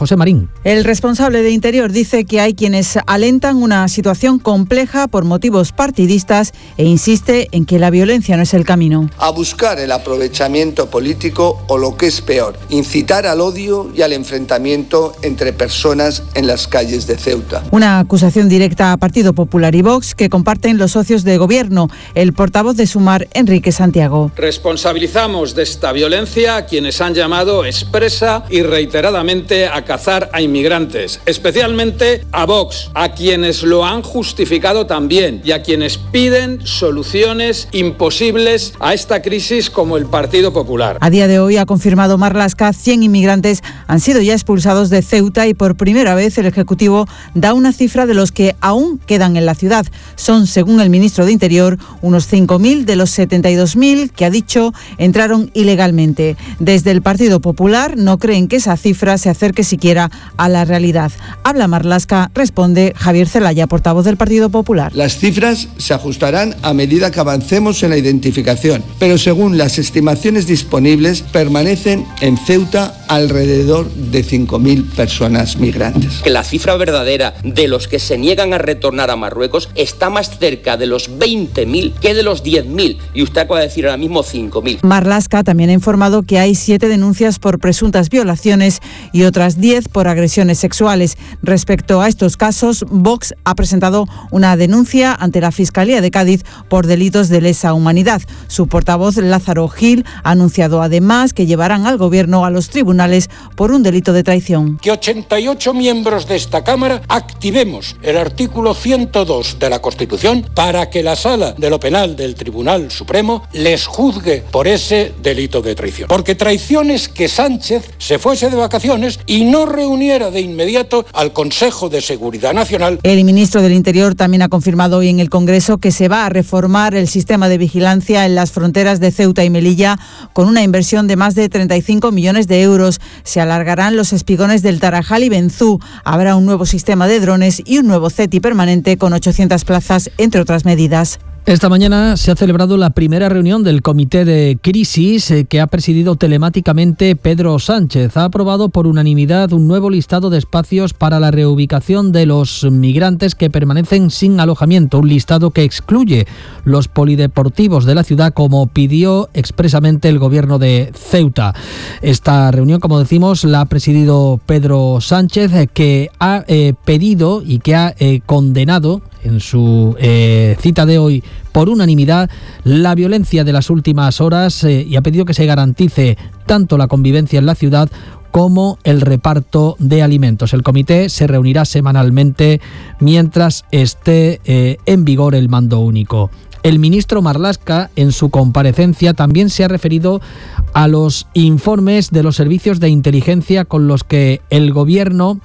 José Marín. El responsable de Interior dice que hay quienes alentan una situación compleja por motivos partidistas e insiste en que la violencia no es el camino. A buscar el aprovechamiento político o, lo que es peor, incitar al odio y al enfrentamiento entre personas en las calles de Ceuta. Una acusación directa a Partido Popular y Vox que comparten los socios de gobierno. El portavoz de Sumar, Enrique Santiago. Responsabilizamos de esta violencia a quienes han llamado expresa y reiteradamente a cazar a inmigrantes, especialmente a Vox, a quienes lo han justificado también y a quienes piden soluciones imposibles a esta crisis como el Partido Popular. A día de hoy, ha confirmado Marlaska, 100 inmigrantes han sido ya expulsados de Ceuta y por primera vez el Ejecutivo da una cifra de los que aún quedan en la ciudad. Son, según el ministro de Interior, unos 5.000 de los 72.000 que ha dicho entraron ilegalmente. Desde el Partido Popular no creen que esa cifra se acerque siquiera a la realidad. Habla Marlaska, responde Javier Zelaya, portavoz del Partido Popular. Las cifras se ajustarán a medida que avancemos en la identificación, pero según las estimaciones disponibles permanecen en Ceuta alrededor de 5.000 personas migrantes. Que la cifra verdadera de los que se niegan a retornar a Marruecos está más cerca de los 20.000 que de los 10.000 y usted acaba de decir ahora mismo 5.000. Marlaska también ha informado que hay 7 denuncias por presuntas violaciones y otras 10 por agresiones sexuales. Respecto a estos casos, Vox ha presentado una denuncia ante la Fiscalía de Cádiz por delitos de lesa humanidad. Su portavoz, Lázaro Gil, ha anunciado además que llevarán al Gobierno a los tribunales por un delito de traición. Que 88 miembros de esta Cámara activemos el artículo 102 de la Constitución para que la Sala de lo Penal del Tribunal Supremo les juzgue por ese delito de traición. Porque traición es que Sánchez se fuese de vacaciones y no reuniera de inmediato al Consejo de Seguridad Nacional. El ministro del Interior también ha confirmado hoy en el Congreso que se va a reformar el sistema de vigilancia en las fronteras de Ceuta y Melilla con una inversión de más de 35 millones de euros. Se alargarán los espigones del Tarajal y Benzú. Habrá un nuevo sistema de drones y un nuevo CETI permanente con 800 plazas, entre otras medidas. Esta mañana se ha celebrado la primera reunión del Comité de Crisis que ha presidido telemáticamente Pedro Sánchez. Ha aprobado por unanimidad un nuevo listado de espacios para la reubicación de los migrantes que permanecen sin alojamiento, un listado que excluye los polideportivos de la ciudad, como pidió expresamente el gobierno de Ceuta. Esta reunión, como decimos, la ha presidido Pedro Sánchez, que ha pedido y que ha condenado en su cita de hoy por unanimidad la violencia de las últimas horas y ha pedido que se garantice tanto la convivencia en la ciudad como el reparto de alimentos. El comité se reunirá semanalmente mientras esté en vigor el mando único. El ministro Marlaska, en su comparecencia, también se ha referido a los informes de los servicios de inteligencia con los que el gobierno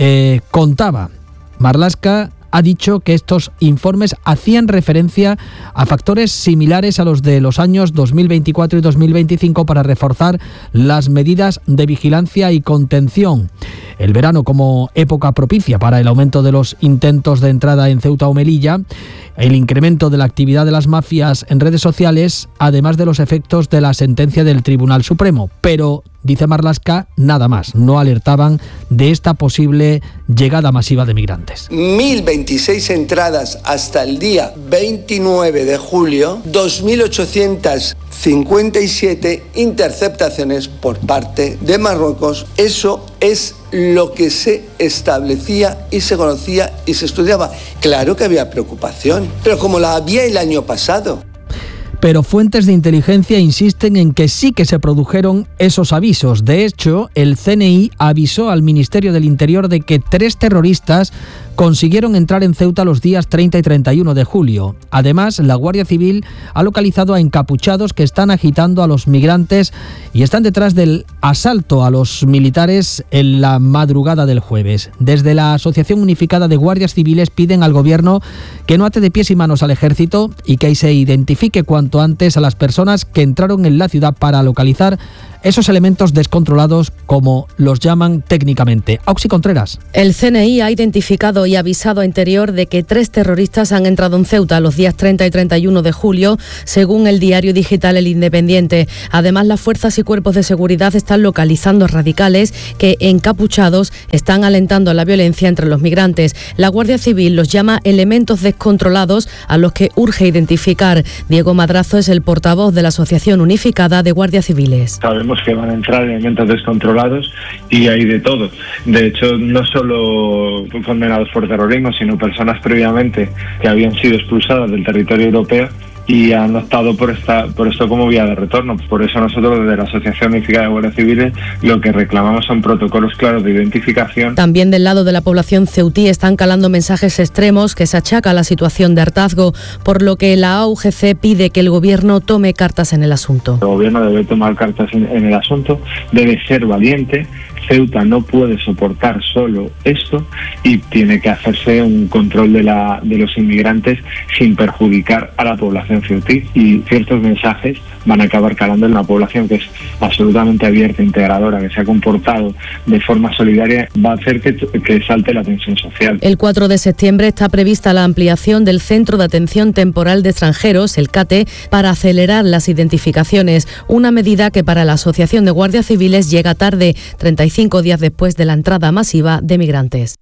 contaba. Marlaska ha dicho que estos informes hacían referencia a factores similares a los de los años 2024 y 2025 para reforzar las medidas de vigilancia y contención. El verano como época propicia para el aumento de los intentos de entrada en Ceuta o Melilla, el incremento de la actividad de las mafias en redes sociales, además de los efectos de la sentencia del Tribunal Supremo. Pero, dice Marlaska, nada más. No alertaban de esta posible llegada masiva de migrantes. 1.026 entradas hasta el día 29 de julio, 2.857 interceptaciones por parte de Marruecos. Eso es lo que se establecía y se conocía y se estudiaba. Claro que había preocupación, pero como la había el año pasado. Pero fuentes de inteligencia insisten en que sí que se produjeron esos avisos. De hecho, el CNI avisó al Ministerio del Interior de que 3 terroristas consiguieron entrar en Ceuta los días 30 y 31 de julio. Además, la Guardia Civil ha localizado a encapuchados que están agitando a los migrantes y están detrás del asalto a los militares en la madrugada del jueves. Desde la Asociación Unificada de Guardias Civiles piden al Gobierno que no ate de pies y manos al ejército y que se identifique cuanto antes a las personas que entraron en la ciudad para localizar esos elementos descontrolados, como los llaman técnicamente. Auxi Contreras. El CNI ha identificado informado y avisado a Interior de que 3 terroristas han entrado en Ceuta los días 30 y 31 de julio, según el diario digital El Independiente. Además, las fuerzas y cuerpos de seguridad están localizando radicales que, encapuchados, están alentando la violencia entre los migrantes. La Guardia Civil los llama elementos descontrolados a los que urge identificar. Diego Madrazo es el portavoz de la Asociación Unificada de Guardias Civiles. Sabemos que van a entrar elementos descontrolados y hay de todo. De hecho, no solo condenados por terrorismo, sino personas previamente que habían sido expulsadas del territorio europeo y han optado por esto como vía de retorno. Por eso nosotros desde la Asociación Unificada de Guardias Civiles lo que reclamamos son protocolos claros de identificación. También del lado de la población ceutí están calando mensajes extremos que se achaca a la situación de hartazgo, por lo que la AUGC pide que el Gobierno tome cartas en el asunto. El Gobierno debe tomar cartas en el asunto, debe ser valiente. Ceuta no puede soportar solo esto y tiene que hacerse un control de los inmigrantes sin perjudicar a la población ceutí, y ciertos mensajes van a acabar calando en la población que es absolutamente abierta, integradora, que se ha comportado de forma solidaria, va a hacer que salte la tensión social. El 4 de septiembre está prevista la ampliación del Centro de Atención Temporal de Extranjeros, el CATE, para acelerar las identificaciones, una medida que para la Asociación de Guardias Civiles llega tarde, 35 días después de la entrada masiva de migrantes.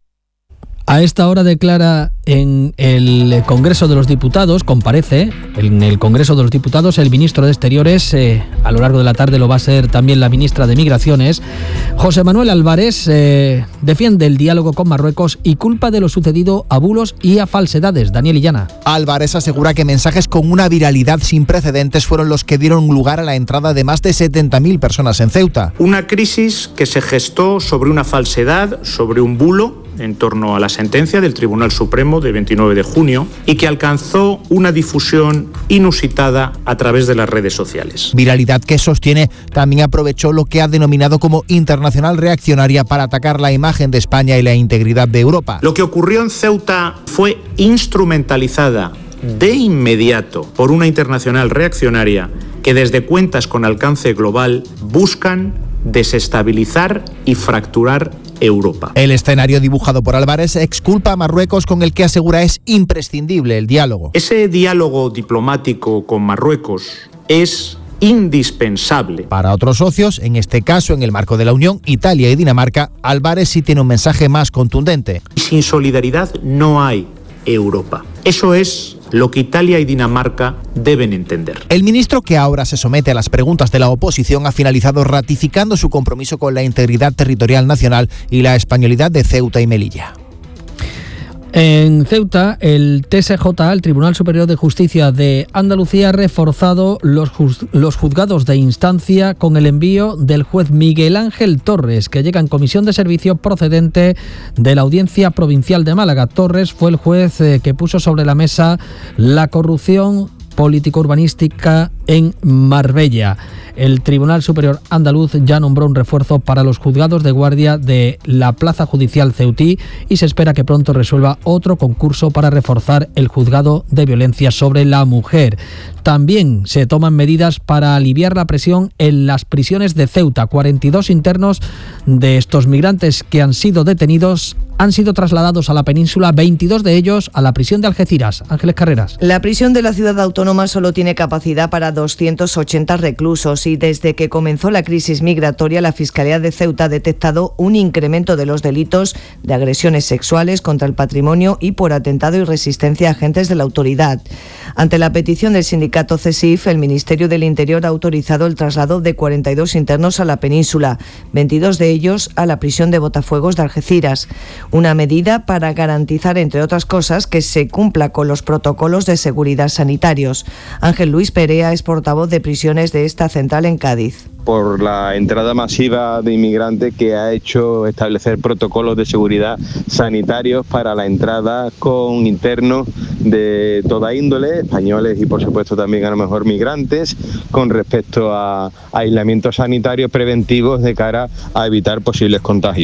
A esta hora declara en el Congreso de los Diputados, comparece en el Congreso de los Diputados el ministro de Exteriores, a lo largo de la tarde lo va a ser también la ministra de Migraciones. José Manuel Álvarez defiende el diálogo con Marruecos y culpa de lo sucedido a bulos y a falsedades. Daniel Illana. Álvarez asegura que mensajes con una viralidad sin precedentes fueron los que dieron lugar a la entrada de más de 70.000 personas en Ceuta. Una crisis que se gestó sobre una falsedad, sobre un bulo en torno a la sentencia del Tribunal Supremo de 29 de junio y que alcanzó una difusión inusitada a través de las redes sociales. Viralidad que sostiene también aprovechó lo que ha denominado como internacional reaccionaria para atacar la imagen de España y la integridad de Europa. Lo que ocurrió en Ceuta fue instrumentalizada de inmediato por una internacional reaccionaria que desde cuentas con alcance global buscan desestabilizar y fracturar Europa. El escenario dibujado por Álvarez exculpa a Marruecos, con el que asegura es imprescindible el diálogo. Ese diálogo diplomático con Marruecos es indispensable. Para otros socios, en este caso en el marco de la Unión, Italia y Dinamarca, Álvarez sí tiene un mensaje más contundente. Sin solidaridad no hay Europa. Eso es lo que Italia y Dinamarca deben entender. El ministro, que ahora se somete a las preguntas de la oposición, ha finalizado ratificando su compromiso con la integridad territorial nacional y la españolidad de Ceuta y Melilla. En Ceuta, el TSJ, el Tribunal Superior de Justicia de Andalucía, ha reforzado los juzgados de instancia con el envío del juez Miguel Ángel Torres, que llega en comisión de servicio procedente de la Audiencia Provincial de Málaga. Torres fue el juez que puso sobre la mesa la corrupción político-urbanística en Marbella. El Tribunal Superior Andaluz ya nombró un refuerzo para los juzgados de guardia de la Plaza Judicial ceutí y se espera que pronto resuelva otro concurso para reforzar el juzgado de violencia sobre la mujer. También se toman medidas para aliviar la presión en las prisiones de Ceuta. 42 internos de estos migrantes que han sido detenidos han sido trasladados a la península, 22 de ellos a la prisión de Algeciras. Ángeles Carreras. La prisión de la ciudad autónoma solo tiene capacidad para 280 reclusos y desde que comenzó la crisis migratoria, la Fiscalía de Ceuta ha detectado un incremento de los delitos de agresiones sexuales contra el patrimonio y por atentado y resistencia a agentes de la autoridad. Ante la petición del sindicato CESIF, el Ministerio del Interior ha autorizado el traslado de 42 internos a la península, 22 de ellos a la prisión de Botafuegos de Algeciras. Una medida para garantizar, entre otras cosas, que se cumpla con los protocolos de seguridad sanitarios. Ángel Luis Perea es portavoz de prisiones de esta central en Cádiz. Por la entrada masiva de inmigrantes que ha hecho establecer protocolos de seguridad sanitarios para la entrada con internos de toda índole, españoles y por supuesto también a lo mejor migrantes, con respecto a aislamientos sanitarios preventivos de cara a evitar posibles contagios.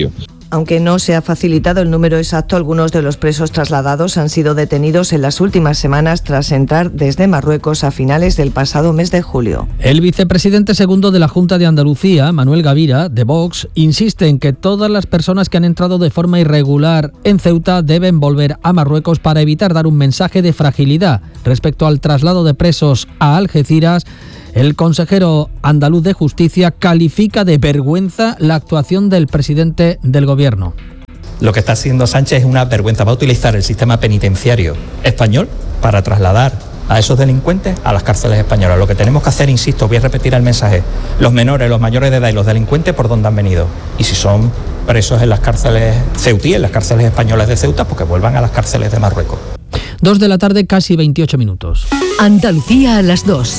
Aunque no se ha facilitado el número exacto, algunos de los presos trasladados han sido detenidos en las últimas semanas tras entrar desde Marruecos a finales del pasado mes de julio. El vicepresidente segundo de la Junta de Andalucía, Manuel Gavira, de Vox, insiste en que todas las personas que han entrado de forma irregular en Ceuta deben volver a Marruecos para evitar dar un mensaje de fragilidad. Respecto al traslado de presos a Algeciras, el consejero andaluz de Justicia califica de vergüenza la actuación del presidente del gobierno. Lo que está haciendo Sánchez es una vergüenza. Va a utilizar el sistema penitenciario español para trasladar a esos delincuentes a las cárceles españolas. Lo que tenemos que hacer, insisto, voy a repetir el mensaje: los menores, los mayores de edad y los delincuentes, ¿por dónde han venido? Y si son presos en las cárceles ceutíes, en las cárceles españolas de Ceuta, pues que vuelvan a las cárceles de Marruecos. 2 de la tarde, casi 28 minutos. Andalucía a las 2.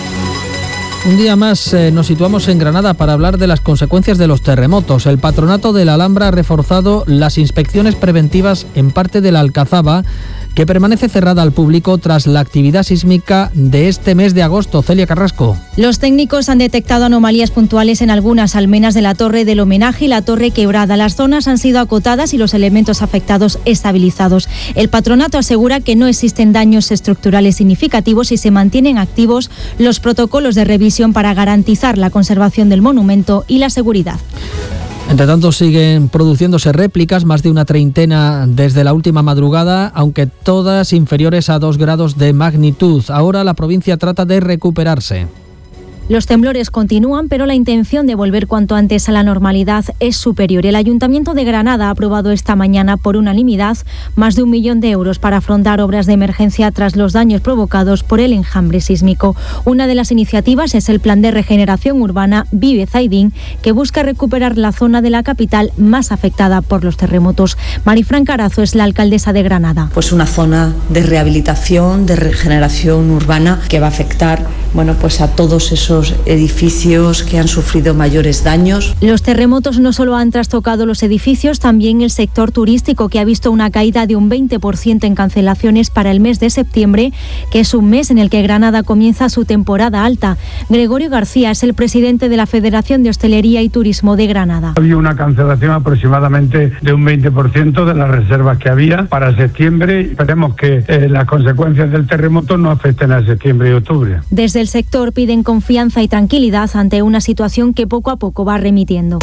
Un día más nos situamos en Granada para hablar de las consecuencias de los terremotos. El Patronato de la Alhambra ha reforzado las inspecciones preventivas en parte de la Alcazaba, que permanece cerrada al público tras la actividad sísmica de este mes de agosto. Celia Carrasco. Los técnicos han detectado anomalías puntuales en algunas almenas de la Torre del Homenaje y la Torre Quebrada. Las zonas han sido acotadas y los elementos afectados estabilizados. El Patronato asegura que no existen daños estructurales significativos y se mantienen activos los protocolos de revisión para garantizar la conservación del monumento y la seguridad. Entre tanto, siguen produciéndose réplicas, más de una treintena desde la última madrugada, aunque todas inferiores a 2 grados de magnitud. Ahora la provincia trata de recuperarse. Los temblores continúan, pero la intención de volver cuanto antes a la normalidad es superior. El Ayuntamiento de Granada ha aprobado esta mañana por unanimidad más de 1 millón de euros para afrontar obras de emergencia tras los daños provocados por el enjambre sísmico. Una de las iniciativas es el Plan de Regeneración Urbana Vive Zaidín, que busca recuperar la zona de la capital más afectada por los terremotos. Marifran Carazo es la alcaldesa de Granada. Pues una zona de rehabilitación, de regeneración urbana que va a afectar, pues a todos esos edificios que han sufrido mayores daños. Los terremotos no solo han trastocado los edificios, también el sector turístico, que ha visto una caída de un 20% en cancelaciones para el mes de septiembre, que es un mes en el que Granada comienza su temporada alta. Gregorio García es el presidente de la Federación de Hostelería y Turismo de Granada. Había una cancelación aproximadamente de un 20% de las reservas que había para septiembre. Esperemos que las consecuencias del terremoto no afecten a septiembre y octubre. Desde el sector piden confianza y tranquilidad ante una situación que poco a poco va remitiendo.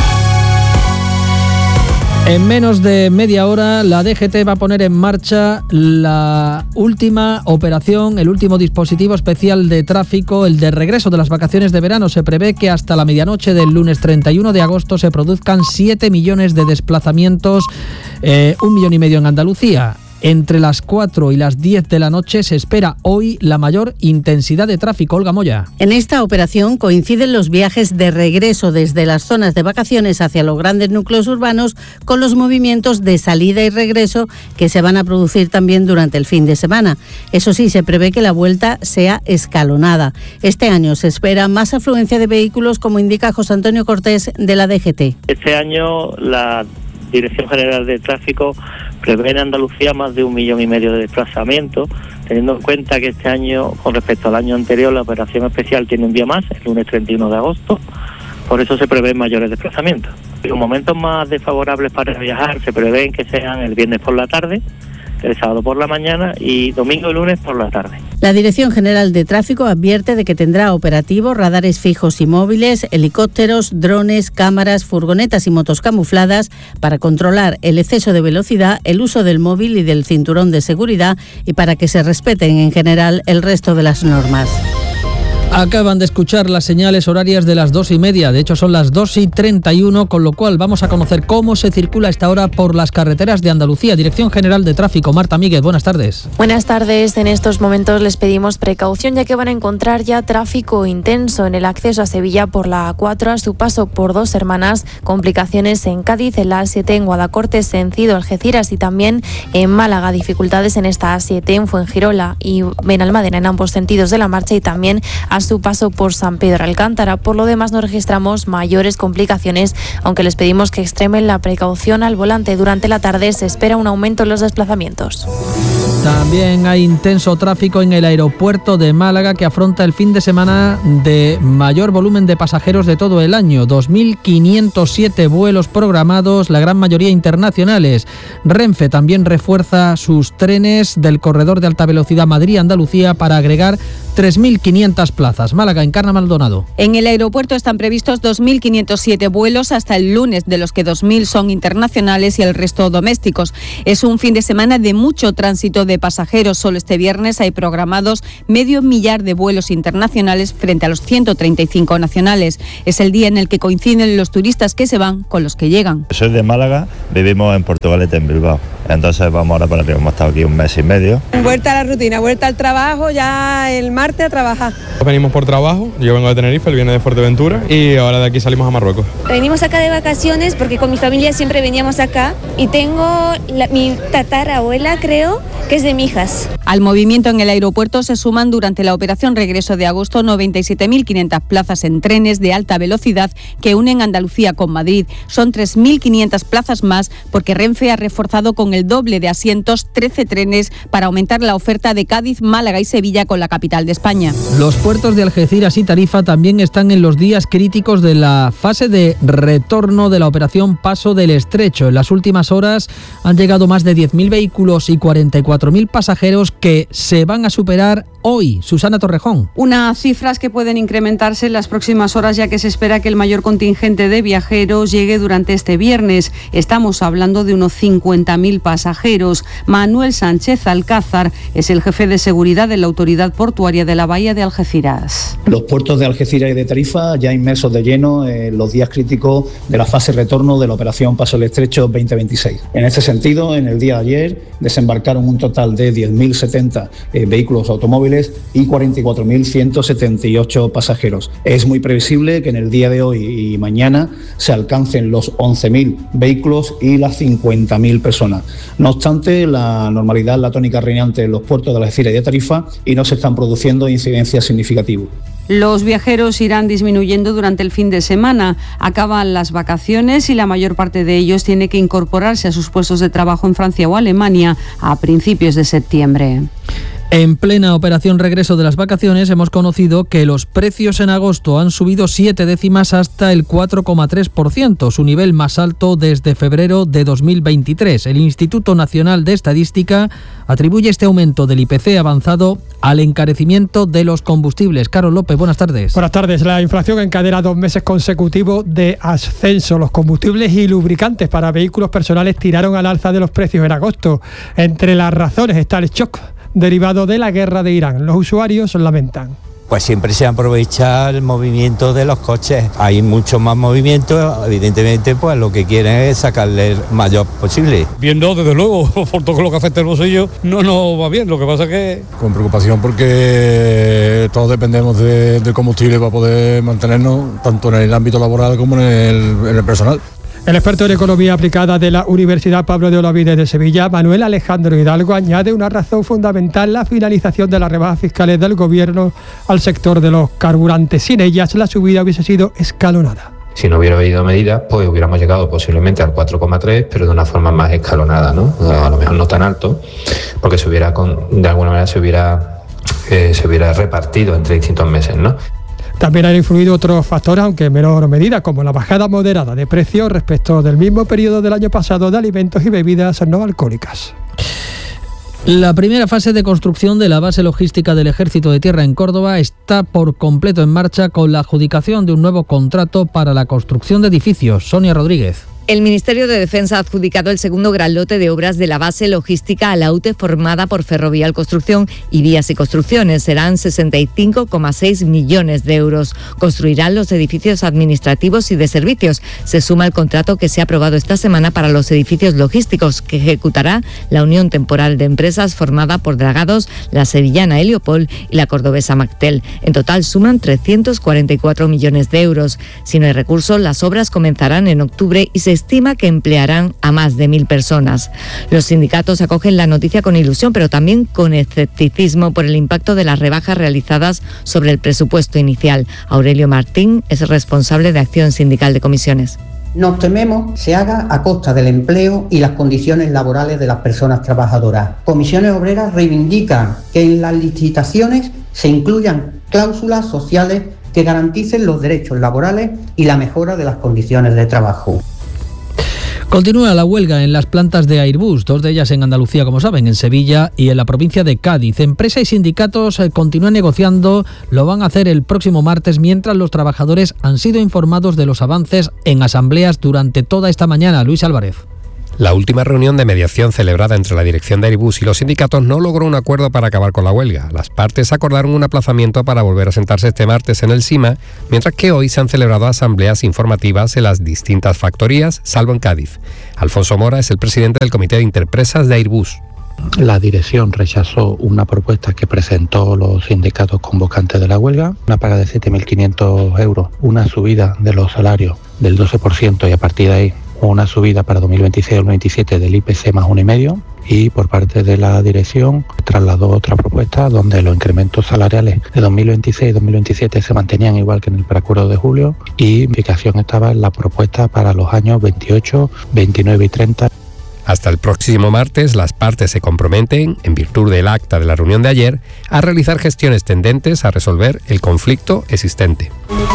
En menos de media hora, la DGT va a poner en marcha la última operación, el último dispositivo especial de tráfico, el de regreso de las vacaciones de verano. Se prevé que hasta la medianoche del lunes 31 de agosto se produzcan 7 millones de desplazamientos, 1,5 millones en Andalucía. Entre las 4 y las 10 de la noche se espera hoy la mayor intensidad de tráfico. Olga Moya. En esta operación coinciden los viajes de regreso desde las zonas de vacaciones hacia los grandes núcleos urbanos con los movimientos de salida y regreso que se van a producir también durante el fin de semana. Eso sí, se prevé que la vuelta sea escalonada. Este año se espera más afluencia de vehículos, como indica José Antonio Cortés de la DGT. Este año la Dirección General de Tráfico prevé en Andalucía más de 1,5 millones de desplazamientos, teniendo en cuenta que este año, con respecto al año anterior, la operación especial tiene un día más, el lunes 31 de agosto, por eso se prevén mayores desplazamientos. Los momentos más desfavorables para viajar se prevén que sean el viernes por la tarde, el sábado por la mañana y domingo y lunes por la tarde. La Dirección General de Tráfico advierte de que tendrá operativos radares fijos y móviles, helicópteros, drones, cámaras, furgonetas y motos camufladas para controlar el exceso de velocidad, el uso del móvil y del cinturón de seguridad y para que se respeten en general el resto de las normas. Acaban de escuchar las señales horarias de las 2:30, de hecho son las 2:31, con lo cual vamos a conocer cómo se circula a esta hora por las carreteras de Andalucía. Dirección General de Tráfico, Marta Míguez, buenas tardes. Buenas tardes, en estos momentos les pedimos precaución ya que van a encontrar ya tráfico intenso en el acceso a Sevilla por la A4 a su paso por Dos Hermanas, complicaciones en Cádiz, en la A7 en Guadacorte, Sencido, Algeciras y también en Málaga, dificultades en esta A7 en Fuengirola y Benalmádena en ambos sentidos de la marcha y también a su paso por San Pedro Alcántara. Por lo demás no registramos mayores complicaciones, aunque les pedimos que extremen la precaución al volante. Durante la tarde se espera un aumento en los desplazamientos. También hay intenso tráfico en el aeropuerto de Málaga, que afronta el fin de semana de mayor volumen de pasajeros de todo el año. 2.507 vuelos programados, la gran mayoría internacionales. Renfe también refuerza sus trenes del corredor de alta velocidad Madrid-Andalucía para agregar 3.500 plazas. Málaga, Encarna Maldonado. En el aeropuerto están previstos 2.507 vuelos hasta el lunes, de los que 2.000 son internacionales y el resto domésticos. Es un fin de semana de mucho tránsito de pasajeros. Solo este viernes hay programados 500.000 de vuelos internacionales frente a los 135 nacionales. Es el día en el que coinciden los turistas que se van con los que llegan. Soy de Málaga, vivimos en Portugalete, en Bilbao. Entonces vamos ahora para arriba, hemos estado aquí 1 mes y medio. Vuelta a la rutina, vuelta al trabajo, ya el martes a trabajar. Venimos por trabajo, yo vengo de Tenerife, él viene de Fuerteventura y ahora de aquí salimos a Marruecos. Venimos acá de vacaciones porque con mi familia siempre veníamos acá y tengo mi tatarabuela, creo, que es de Mijas. Al movimiento en el aeropuerto se suman durante la operación regreso de agosto 97.500 plazas en trenes de alta velocidad que unen Andalucía con Madrid. Son 3.500 plazas más porque Renfe ha reforzado con el doble de asientos 13 trenes para aumentar la oferta de Cádiz, Málaga y Sevilla con la capital de España. Los puertos de Algeciras y Tarifa también están en los días críticos de la fase de retorno de la operación Paso del Estrecho. En las últimas horas han llegado más de 10.000 vehículos y 44.000 pasajeros que se van a superar hoy. Susana Torrejón. Unas cifras que pueden incrementarse en las próximas horas, ya que se espera que el mayor contingente de viajeros llegue durante este viernes. Estamos hablando de unos 50.000 pasajeros. Manuel Sánchez Alcázar es el jefe de seguridad de la Autoridad Portuaria de la Bahía de Algeciras. Los puertos de Algeciras y de Tarifa ya inmersos de lleno en los días críticos de la fase retorno de la operación Paso del Estrecho 2026. En este sentido, en el día de ayer desembarcaron un total de 10.070 vehículos automóviles y 44.178 pasajeros. Es muy previsible que en el día de hoy y mañana se alcancen los 11.000 vehículos y las 50.000 personas. No obstante, la normalidad es la tónica reinante en los puertos de Algeciras y de Tarifa y no se están produciendo incidencias significativas. Los viajeros irán disminuyendo durante el fin de semana. Acaban las vacaciones y la mayor parte de ellos tiene que incorporarse a sus puestos de trabajo en Francia o Alemania a principios de septiembre. En plena operación regreso de las vacaciones hemos conocido que los precios en agosto han subido 7 décimas hasta el 4,3%, su nivel más alto desde febrero de 2023. El Instituto Nacional de Estadística atribuye este aumento del IPC avanzado al encarecimiento de los combustibles. Carlos López, buenas tardes. Buenas tardes. La inflación encadena 2 meses consecutivos de ascenso. Los combustibles y lubricantes para vehículos personales tiraron al alza de los precios en agosto. Entre las razones está el shock derivado de la guerra de Irán. Los usuarios lamentan. Pues siempre se aprovecha el movimiento de los coches. Hay mucho más movimiento, evidentemente pues lo que quieren es sacarle el mayor posible. Viendo desde luego, por todo lo que afecta el bolsillo, no va bien, lo que pasa es que... Con preocupación porque todos dependemos del combustible para poder mantenernos, tanto en el ámbito laboral como en el personal. El experto en economía aplicada de la Universidad Pablo de Olavide de Sevilla, Manuel Alejandro Hidalgo, añade una razón fundamental: la finalización de las rebajas fiscales del gobierno al sector de los carburantes. Sin ellas, la subida hubiese sido escalonada. Si no hubiera habido medidas, pues hubiéramos llegado posiblemente al 4,3, pero de una forma más escalonada, ¿no? A lo mejor no tan alto, porque de alguna manera se hubiera repartido entre distintos meses, ¿no? También han influido otros factores, aunque en menor medida, como la bajada moderada de precios respecto del mismo periodo del año pasado de alimentos y bebidas no alcohólicas. La primera fase de construcción de la base logística del Ejército de Tierra en Córdoba está por completo en marcha con la adjudicación de un nuevo contrato para la construcción de edificios. Sonia Rodríguez. El Ministerio de Defensa ha adjudicado el segundo gran lote de obras de la base logística a la UTE formada por Ferrovial Construcción y Vías y Construcciones. Serán 65,6 millones de euros. Construirán los edificios administrativos y de servicios. Se suma el contrato que se ha aprobado esta semana para los edificios logísticos que ejecutará la Unión Temporal de Empresas formada por Dragados, la sevillana Heliopol y la cordobesa Mactel. En total suman 344 millones de euros. Si no hay recursos, las obras comenzarán en octubre y se estima que emplearán a más de 1.000 personas. Los sindicatos acogen la noticia con ilusión, pero también con escepticismo por el impacto de las rebajas realizadas sobre el presupuesto inicial. Aurelio Martín es responsable de Acción Sindical de Comisiones. nos tememos se haga a costa del empleo y las condiciones laborales de las personas trabajadoras. Comisiones Obreras reivindican que en las licitaciones se incluyan cláusulas sociales que garanticen los derechos laborales y la mejora de las condiciones de trabajo. Continúa la huelga en las plantas de Airbus, 2 de ellas en Andalucía, como saben, en Sevilla y en la provincia de Cádiz. Empresa y sindicatos continúan negociando, lo van a hacer el próximo martes, mientras los trabajadores han sido informados de los avances en asambleas durante toda esta mañana. Luis Álvarez. La última reunión de mediación celebrada entre la dirección de Airbus y los sindicatos no logró un acuerdo para acabar con la huelga. Las partes acordaron un aplazamiento para volver a sentarse este martes en el SIMA, mientras que hoy se han celebrado asambleas informativas en las distintas factorías, salvo en Cádiz. Alfonso Mora es el presidente del Comité de Interempresas de Airbus. La dirección rechazó una propuesta que presentó los sindicatos convocantes de la huelga, una paga de 7.500 euros, una subida de los salarios del 12% y a partir de ahí una subida para 2026-2027 del IPC más 1,5%, y por parte de la dirección trasladó otra propuesta donde los incrementos salariales de 2026 y 2027 se mantenían igual que en el preacuerdo de julio, y indicación estaba en la propuesta para los años 28, 29 y 30. Hasta el próximo martes, las partes se comprometen, en virtud del acta de la reunión de ayer, a realizar gestiones tendentes a resolver el conflicto existente.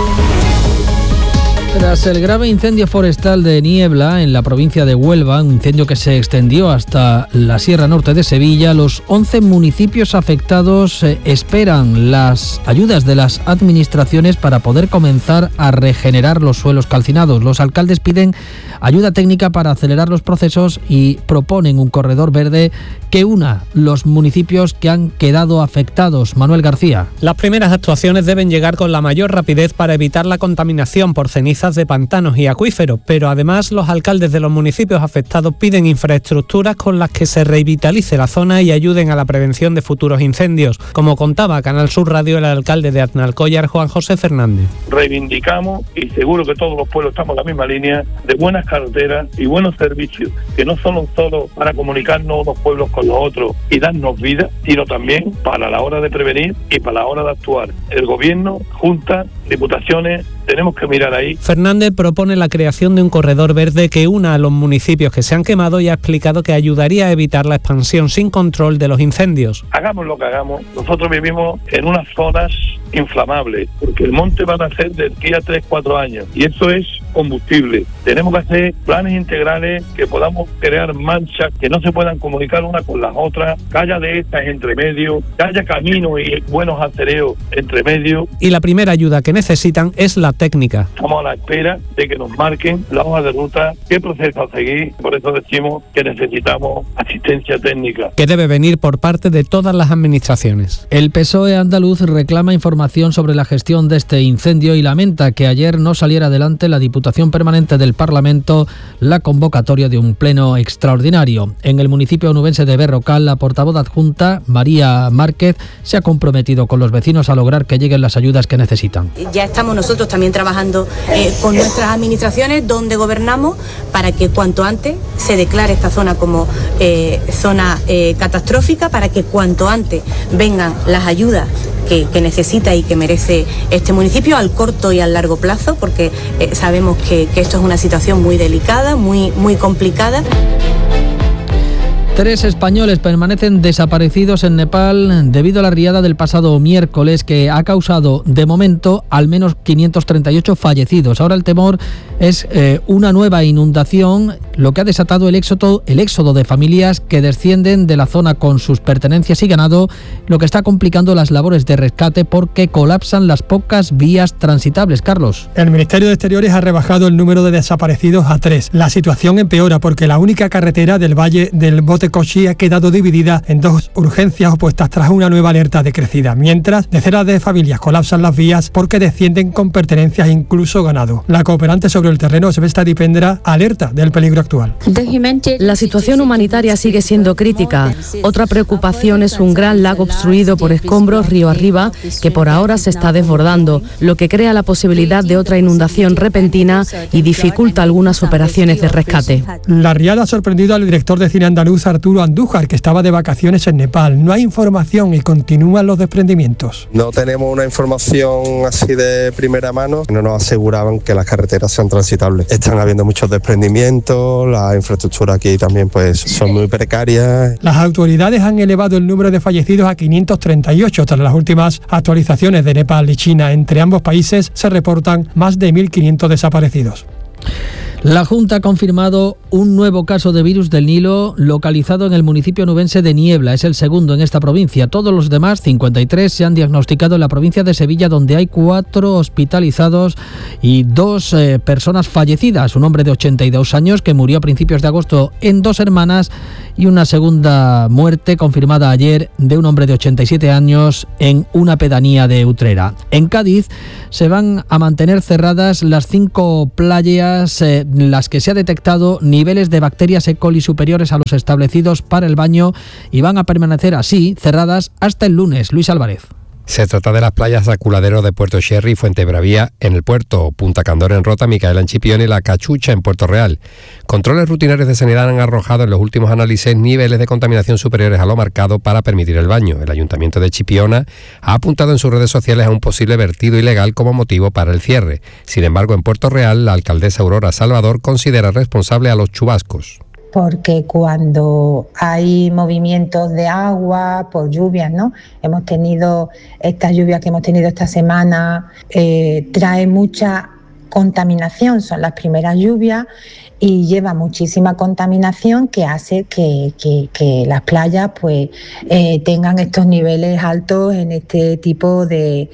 Tras el grave incendio forestal de Niebla en la provincia de Huelva, un incendio que se extendió hasta la Sierra Norte de Sevilla, los 11 municipios afectados esperan las ayudas de las administraciones para poder comenzar a regenerar los suelos calcinados. Los alcaldes piden ayuda técnica para acelerar los procesos y proponen un corredor verde que una los municipios que han quedado afectados. Manuel García. Las primeras actuaciones deben llegar con la mayor rapidez para evitar la contaminación por cenizas de pantanos y acuíferos, pero además los alcaldes de los municipios afectados piden infraestructuras con las que se revitalice la zona y ayuden a la prevención de futuros incendios, como contaba a Canal Sur Radio el alcalde de Aznalcóllar, Juan José Fernández. Reivindicamos, y seguro que todos los pueblos estamos en la misma línea, de buenas carreteras y buenos servicios, que no solo para comunicarnos unos pueblos con los otros y darnos vida, sino también para la hora de prevenir y para la hora de actuar. El gobierno, juntas, diputaciones, tenemos que mirar ahí. Fernández propone la creación de un corredor verde que una a los municipios que se han quemado y ha explicado que ayudaría a evitar la expansión sin control de los incendios. Hagamos lo que hagamos, nosotros vivimos en unas zonas inflamables, porque el monte va a nacer de aquí a 3-4 años y eso es combustible. Tenemos que hacer planes integrales que podamos crear manchas que no se puedan comunicar una con las otras, que haya de estas entre medio, que haya caminos y buenos acereos entre medio. Y la primera ayuda que necesitan es la técnica. Estamos a la espera de que nos marquen la hoja de ruta, qué proceso a seguir. Por eso decimos que necesitamos asistencia técnica, que debe venir por parte de todas las administraciones. El PSOE andaluz reclama información sobre la gestión de este incendio y lamenta que ayer no saliera adelante la Diputación Permanente del Parlamento la convocatoria de un pleno extraordinario. En el municipio onubense de Berrocal, la portavoz adjunta, María Márquez, se ha comprometido con los vecinos a lograr que lleguen las ayudas que necesitan. Ya estamos nosotros también trabajando con nuestras administraciones donde gobernamos para que cuanto antes se declare esta zona como zona catastrófica, para que cuanto antes vengan las ayudas que necesita y que merece este municipio al corto y al largo plazo, porque sabemos que esto es una situación muy delicada, muy complicada. 3 españoles permanecen desaparecidos en Nepal debido a la riada del pasado miércoles que ha causado, de momento, al menos 538 fallecidos. Ahora el temor es una nueva inundación, lo que ha desatado el éxodo de familias que descienden de la zona con sus pertenencias y ganado, lo que está complicando las labores de rescate porque colapsan las pocas vías transitables. Carlos. El Ministerio de Exteriores ha rebajado el número de desaparecidos a 3. La situación empeora porque la única carretera del Valle del Bote Cochí ha quedado dividida en 2 urgencias opuestas tras una nueva alerta de crecida, mientras decenas de familias colapsan las vías porque descienden con pertenencias e incluso ganado. La cooperante sobre el terreno, Svesta Dipendra, alerta del peligro actual. La situación humanitaria sigue siendo crítica. Otra preocupación es un gran lago obstruido por escombros río arriba que por ahora se está desbordando, lo que crea la posibilidad de otra inundación repentina y dificulta algunas operaciones de rescate. La riada ha sorprendido al director de cine andaluz Arturo Andújar, que estaba de vacaciones en Nepal. No hay información y continúan los desprendimientos. No tenemos una información así de primera mano. No nos aseguraban que las carreteras se han transitables. Están habiendo muchos desprendimientos, las infraestructuras aquí también pues son muy precarias. Las autoridades han elevado el número de fallecidos a 538 tras las últimas actualizaciones de Nepal y China. Entre ambos países se reportan más de 1.500 desaparecidos. La Junta ha confirmado un nuevo caso de virus del Nilo localizado en el municipio nubense de Niebla. Es el segundo en esta provincia. Todos los demás, 53, se han diagnosticado en la provincia de Sevilla, donde hay 4 hospitalizados y 2 personas fallecidas. Un hombre de 82 años que murió a principios de agosto en Dos Hermanas y una segunda muerte confirmada ayer de un hombre de 87 años en una pedanía de Utrera. En Cádiz se van a mantener cerradas las 5 playas las que se ha detectado niveles de bacterias E. coli superiores a los establecidos para el baño y van a permanecer así cerradas hasta el lunes. Luis Álvarez. Se trata de las playas Aculadero de Puerto Sherry y Fuente Bravía en el puerto, Punta Candora en Rota, Micaela en Chipión y La Cachucha en Puerto Real. Controles rutinarios de sanidad han arrojado en los últimos análisis niveles de contaminación superiores a lo marcado para permitir el baño. El Ayuntamiento de Chipiona ha apuntado en sus redes sociales a un posible vertido ilegal como motivo para el cierre. Sin embargo, en Puerto Real, la alcaldesa Aurora Salvador considera responsable a los chubascos. Porque cuando hay movimientos de agua por lluvias, ¿no? Hemos tenido estas lluvias que hemos tenido esta semana, trae mucha contaminación, son las primeras lluvias y lleva muchísima contaminación que hace que las playas pues tengan estos niveles altos en este tipo de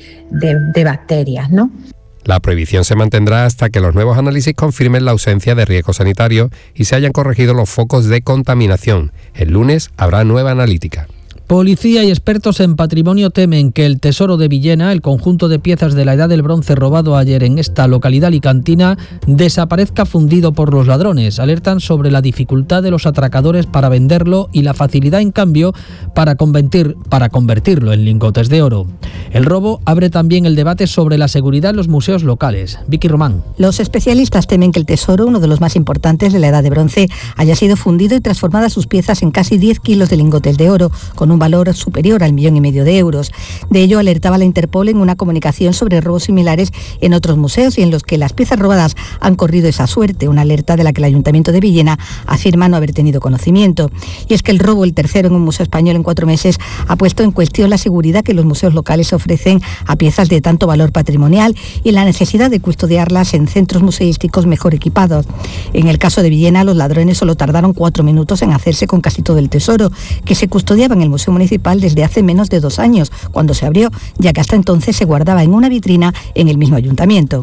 bacterias, ¿no? La prohibición se mantendrá hasta que los nuevos análisis confirmen la ausencia de riesgo sanitario y se hayan corregido los focos de contaminación. El lunes habrá nueva analítica. Policía y expertos en patrimonio temen que el tesoro de Villena, el conjunto de piezas de la Edad del Bronce robado ayer en esta localidad alicantina, desaparezca fundido por los ladrones. Alertan sobre la dificultad de los atracadores para venderlo y la facilidad, en cambio, para convertirlo en lingotes de oro. El robo abre también el debate sobre la seguridad en los museos locales. Vicky Román. Los especialistas temen que el tesoro, uno de los más importantes de la Edad de Bronce, haya sido fundido y transformadas sus piezas en casi 10 kilos de lingotes de oro, con un valor superior al 1,5 millones de euros. De ello alertaba la Interpol en una comunicación sobre robos similares en otros museos y en los que las piezas robadas han corrido esa suerte, una alerta de la que el Ayuntamiento de Villena afirma no haber tenido conocimiento. Y es que el robo, el tercero en un museo español en 4 meses, ha puesto en cuestión la seguridad que los museos locales ofrecen a piezas de tanto valor patrimonial y la necesidad de custodiarlas en centros museísticos mejor equipados. En el caso de Villena, los ladrones solo tardaron 4 minutos en hacerse con casi todo el tesoro, que se custodiaba en el Museo Municipal desde hace menos de 2 años, cuando se abrió, ya que hasta entonces se guardaba en una vitrina en el mismo ayuntamiento.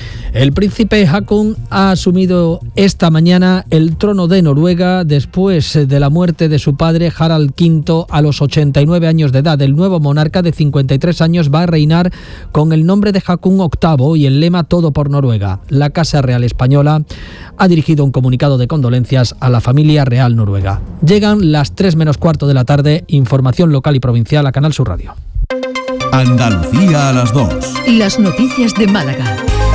El príncipe Haakon ha asumido esta mañana el trono de Noruega después de la muerte de su padre Harald V a los 89 años de edad. El nuevo monarca de 53 años va a reinar con el nombre de Haakon VIII y el lema Todo por Noruega. La Casa Real Española ha dirigido un comunicado de condolencias a la familia real noruega. Llegan las 3 menos cuarto de la tarde, información local y provincial a Canal Sur Radio. Andalucía a las 2. Las noticias de Málaga.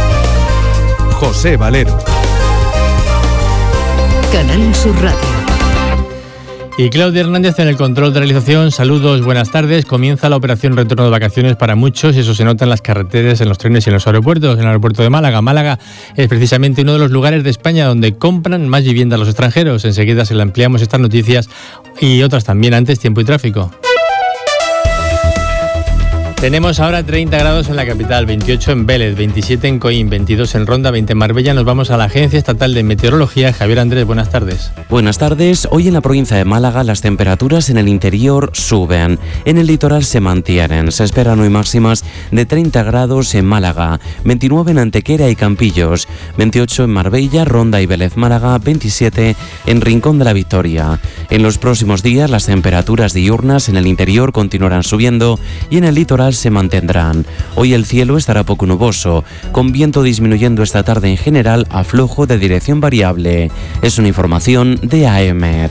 José Valero. Canal Sur Radio. Y Claudia Hernández en el control de realización. Saludos, buenas tardes. Comienza la operación retorno de vacaciones para muchos y eso se nota en las carreteras, en los trenes y en los aeropuertos. En el aeropuerto de Málaga. Málaga es precisamente uno de los lugares de España donde compran más vivienda los extranjeros. Enseguida se le ampliamos estas noticias y otras también. Antes, tiempo y tráfico. Tenemos ahora 30 grados en la capital, 28 en Vélez, 27 en Coín, 22 en Ronda, 20 en Marbella. Nos vamos a la Agencia Estatal de Meteorología. Javier Andrés, buenas tardes. Buenas tardes. Hoy en la provincia de Málaga las temperaturas en el interior suben. En el litoral se mantienen. Se esperan hoy máximas de 30 grados en Málaga, 29 en Antequera y Campillos, 28 en Marbella, Ronda y Vélez Málaga, 27 en Rincón de la Victoria. En los próximos días las temperaturas diurnas en el interior continuarán subiendo y en el litoral se mantendrán. Hoy el cielo estará poco nuboso, con viento disminuyendo esta tarde en general a flojo de dirección variable. Es una información de AEMET.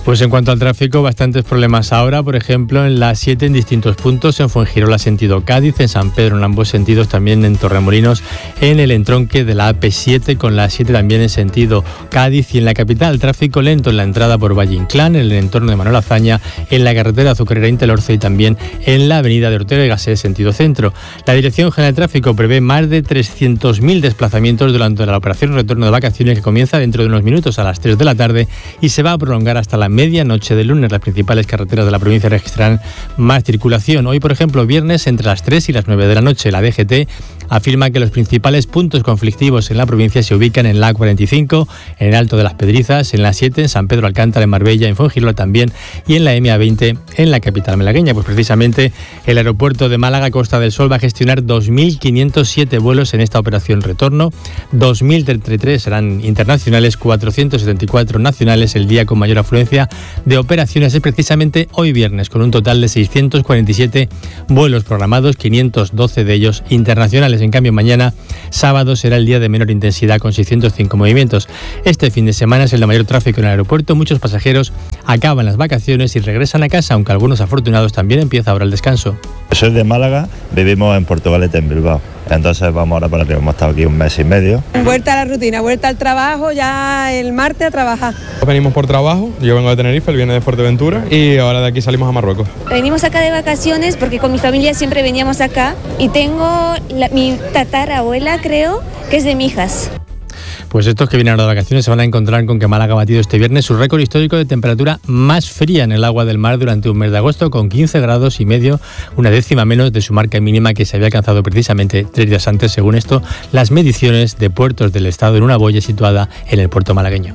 Pues en cuanto al tráfico, bastantes problemas ahora, por ejemplo, en la 7 en distintos puntos, en Fuengirola sentido Cádiz, en San Pedro en ambos sentidos, también en Torremolinos, en el entronque de la AP7 con la 7 también en sentido Cádiz, y en la capital tráfico lento en la entrada por Valle Inclán, en el entorno de Manuel Azaña, en la carretera Azucarera Intelorce y también en la avenida de Ortega y Gasset sentido centro. La Dirección General de Tráfico prevé más de 300.000 desplazamientos durante la operación Retorno de Vacaciones, que comienza dentro de unos minutos a las 3 de la tarde y se va a prolongar hasta la medianoche de lunes. Las principales carreteras de la provincia registrarán más circulación. Hoy, por ejemplo, viernes, entre las 3 y las 9 de la noche. La DGT afirma que los principales puntos conflictivos en la provincia se ubican en la A45, en el Alto de las Pedrizas, en la 7, en San Pedro Alcántara, en Marbella, en Fuengirola también, y en la MA20 en la capital malagueña. Pues precisamente el aeropuerto de Málaga Costa del Sol va a gestionar 2.507 vuelos en esta operación retorno. 2.033 serán internacionales, 474 nacionales. El día con mayor afluencia de operaciones es precisamente hoy viernes, con un total de 647 vuelos programados, 512 de ellos internacionales. En cambio, mañana, sábado, será el día de menor intensidad, con 605 movimientos. Este fin de semana es el de mayor tráfico en el aeropuerto. Muchos pasajeros acaban las vacaciones y regresan a casa, aunque algunos afortunados también empieza ahora el descanso. Soy de Málaga, vivimos en Portugalete, en Bilbao. Entonces vamos ahora para arriba, hemos estado aquí un mes y medio. Vuelta a la rutina, vuelta al trabajo, ya el martes a trabajar. Venimos por trabajo, yo vengo de Tenerife, él viene de Fuerteventura y ahora de aquí salimos a Marruecos. Venimos acá de vacaciones porque con mi familia siempre veníamos acá y tengo mi tatarabuela, creo, que es de Mijas. Pues estos que vienen ahora de vacaciones se van a encontrar con que Málaga ha batido este viernes su récord histórico de temperatura más fría en el agua del mar durante un mes de agosto, con 15 grados y medio, una décima menos de su marca mínima que se había alcanzado precisamente 3 días antes, según esto, las mediciones de puertos del estado en una boya situada en el puerto malagueño.